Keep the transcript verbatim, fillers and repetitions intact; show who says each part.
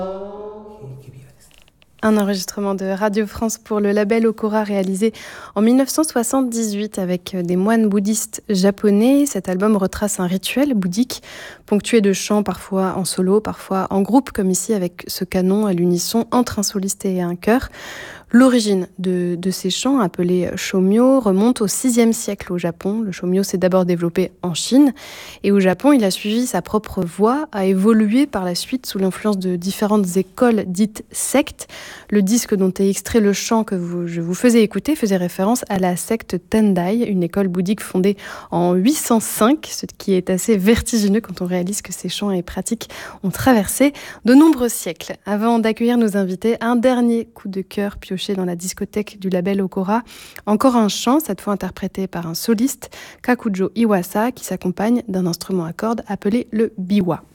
Speaker 1: Un enregistrement de Radio France pour le label Okora réalisé en mille neuf cent soixante-dix-huit avec des moines bouddhistes japonais. Cet album retrace un rituel bouddhique ponctué de chants parfois en solo, parfois en groupe, comme ici avec ce canon à l'unisson entre un soliste et un chœur. L'origine de, de ces chants, appelés shōmyō, remonte au sixième siècle au Japon. Le shōmyō s'est d'abord développé en Chine et au Japon, il a suivi sa propre voie, a évolué par la suite sous l'influence de différentes écoles dites sectes. Le disque dont est extrait le chant que vous, je vous faisais écouter faisait référence à la secte Tendai, une école bouddhique fondée en huit cent cinq, ce qui est assez vertigineux quand on réalise que ces chants et pratiques ont traversé de nombreux siècles. Avant d'accueillir nos invités, un dernier coup de cœur pioché dans la discothèque du label Okora. Encore un chant, cette fois interprété par un soliste, Kakujo Iwasa, qui s'accompagne d'un instrument à cordes appelé le biwa.